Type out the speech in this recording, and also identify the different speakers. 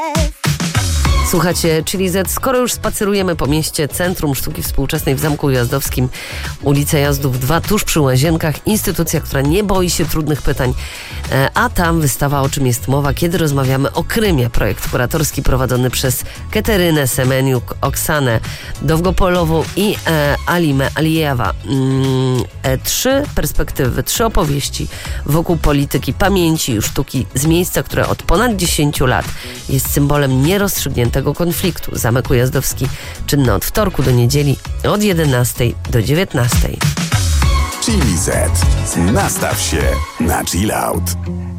Speaker 1: Słuchacie Chili Z. Skoro już spacerujemy po mieście, Centrum Sztuki Współczesnej w Zamku Ujazdowskim, ulica Jazdów 2, tuż przy Łazienkach, instytucja, która nie boi się trudnych pytań, a tam wystawa O czym jest mowa, kiedy rozmawiamy o Krymie. Projekt kuratorski prowadzony przez Katerynę Semeniuk, Oksanę Dowgopolową i Alimę Alijewa. 3 perspektywy, 3 opowieści wokół polityki, pamięci i sztuki z miejsca, które od ponad 10 lat jest symbolem nierozstrzygniętego konfliktu. Zamek Ujazdowski czynny od wtorku do niedzieli od 11 do 19.
Speaker 2: Chili Z. Nastaw się na chill out.